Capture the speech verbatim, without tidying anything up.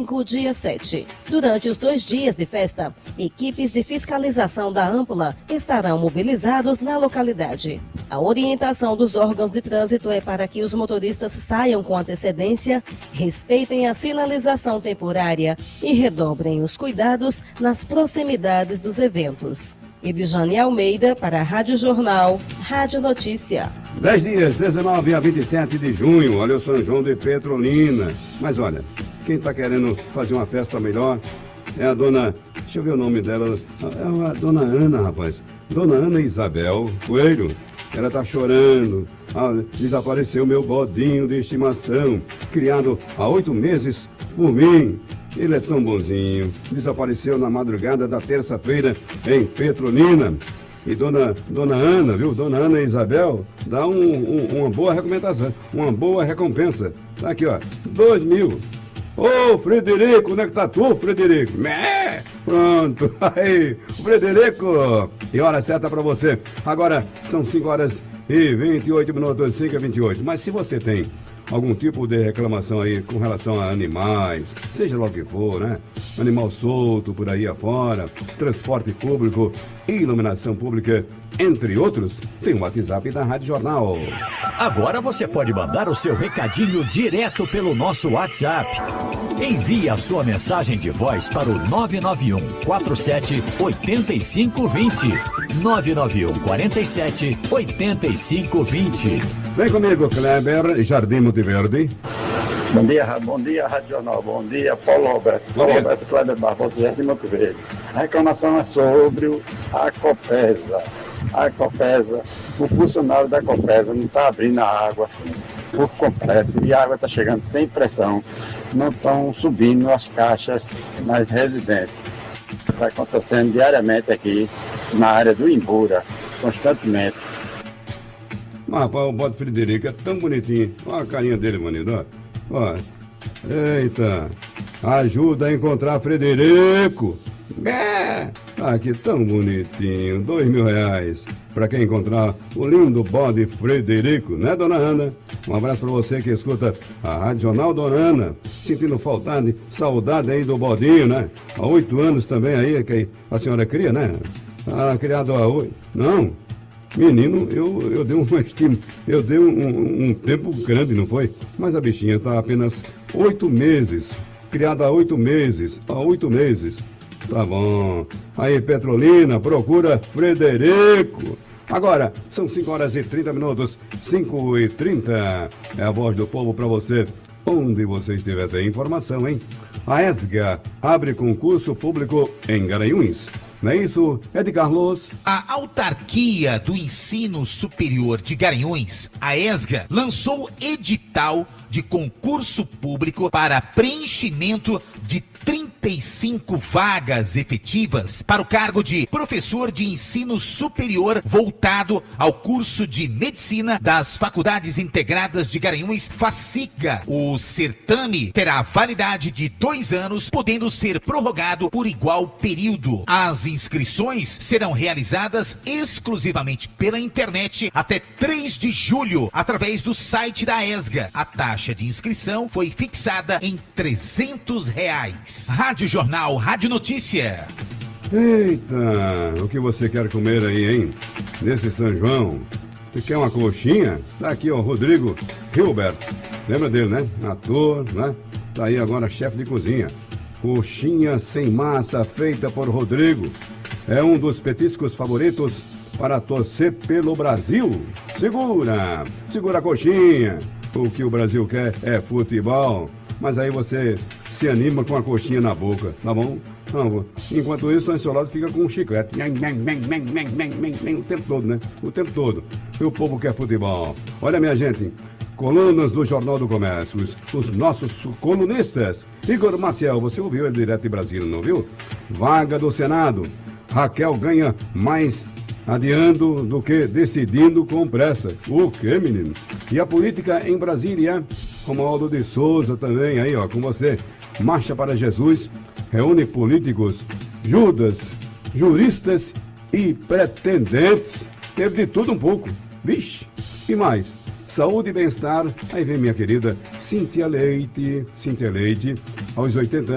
domingo, dia sete. Durante os dois dias de festa, equipes de fiscalização da Ampla estarão mobilizados na localidade. A orientação dos órgãos de trânsito é para que os motoristas saiam com antecedência, respeitem a sinalização temporária e redobrem os cuidados nas proximidades dos eventos. Edjane Almeida para a Rádio Jornal, Rádio Notícia. Dez dias, dezenove a vinte e sete de junho, olha o São João de Petrolina. Mas olha, quem está querendo fazer uma festa melhor é a dona, deixa eu ver o nome dela, é a dona Ana, rapaz. Dona Ana Isabel Coelho. Ela está chorando. Ah, desapareceu meu bodinho de estimação, criado há oito meses por mim. Ele é tão bonzinho. Desapareceu na madrugada da terça-feira em Petrolina. E dona, dona Ana, viu? Dona Ana Isabel, dá um, um, uma boa recomendação, uma boa recompensa. Tá aqui, ó, dois mil. Ô, Frederico, onde é que tá tu, Frederico? Mé! Pronto, aí, Frederico. E hora certa pra você. Agora são cinco horas e vinte e oito minutos, cinco e vinte e oito. Mas se você tem algum tipo de reclamação aí com relação a animais, seja lá o que for, né? Animal solto por aí afora, transporte público, iluminação pública, entre outros, tem o WhatsApp da Rádio Jornal. Agora você pode mandar o seu recadinho direto pelo nosso WhatsApp. Envie a sua mensagem de voz para o nove nove um quatro sete oito cinco dois zero. nove nove um quatro sete oito cinco dois zero. Vem comigo, Kleber, Jardim Monteverde. Bom dia, bom dia, Rádio Jornal. Bom dia, Paulo Roberto. Paulo Roberto Kleber Barbosa, Jardim Monteverde. A reclamação é sobre a Copesa. A Copesa, o funcionário da Copesa não está abrindo a água por completo e a água está chegando sem pressão. Não estão subindo as caixas nas residências. Está acontecendo diariamente aqui na área do Imbura, constantemente. Ah, rapaz, o bode Frederico é tão bonitinho. Olha a carinha dele, manido. Ó. Eita. Ajuda a encontrar Frederico. É. Aqui tão bonitinho. Dois mil reais. Pra quem encontrar o lindo bode Frederico, né, dona Ana? Um abraço pra você que escuta a Rádio Jornal, dona Ana. Sentindo saudade, saudade aí do bodinho, né? Há oito anos também aí que a senhora cria, né? Ah, criado há oito. Não. Menino, eu, eu dei um estima, eu dei um, um, um tempo grande, não foi? Mas a bichinha está apenas oito meses, criada há oito meses, há oito meses. Tá bom. Aí, Petrolina, procura Frederico. Agora, são cinco horas e trinta minutos, cinco e trinta. É a voz do povo para você, onde você estiver, tem informação, hein? A ESGA abre concurso público em Garanhuns. Não é isso, Ed Carlos? A Autarquia do Ensino Superior de Garanhuns, a ESGA, lançou edital de concurso público para preenchimento de trinta e cinco vagas efetivas para o cargo de professor de ensino superior voltado ao curso de medicina das Faculdades Integradas de Garanhuns, FACIGA. O certame terá validade de dois anos, podendo ser prorrogado por igual período. As inscrições serão realizadas exclusivamente pela internet até três de julho, através do site da ESGA. A taxa de inscrição foi fixada em trezentos reais. Rádio Jornal, Rádio Notícia. Eita, o que você quer comer aí, hein? Nesse São João. Você quer uma coxinha? Tá aqui, ó, Rodrigo Hilbert. Lembra dele, né? Ator, né? Tá aí agora chefe de cozinha. Coxinha sem massa feita por Rodrigo. É um dos petiscos favoritos para torcer pelo Brasil. Segura, segura a coxinha. O que o Brasil quer é futebol. Mas aí você se anima com a coxinha na boca, tá bom? Não, enquanto isso, o Ancelado fica com um chiclete. O tempo todo, né? O tempo todo. E o povo quer futebol. Olha, minha gente, colunas do Jornal do Comércio. Os, os nossos colunistas. Igor Maciel, você ouviu ele direto de Brasília, não viu? Vaga do Senado. Raquel ganha mais adiando do que decidindo com pressa. O quê, menino? E a política em Brasília? Romualdo de Souza também, aí ó, com você. Marcha para Jesus, reúne políticos, Judas, juristas e pretendentes. Teve de tudo um pouco. Vixe, e mais? Saúde e bem-estar. Aí vem minha querida Cíntia Leite, Cíntia Leite, aos oitenta anos.